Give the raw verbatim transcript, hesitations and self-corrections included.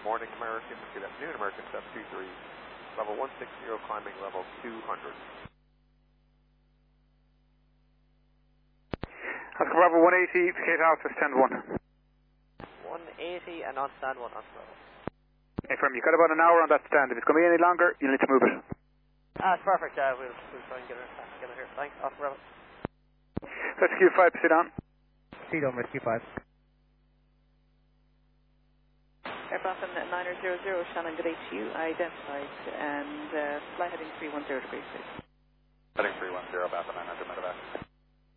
morning American, good afternoon American seven two three, level one sixty, climbing level two hundred. Oscar Bravo one eighty, Kate Alpha, stand one. one eighty and on stand one, Oscar Bravo. Affirm, you've got about an hour on that stand. If it's going to be any longer, you'll need to move it. Ah, it's perfect, uh, we'll, we'll try and get it, get it here. Thanks, Oscar Bravo. Rescue five, proceed on. Proceed on, Rescue five. Aircraft niner zero zero, Shannon, good day to you. Identified and uh, fly heading three one zero degrees, please. Heading three one zero, Bappa nine hundred, medevac.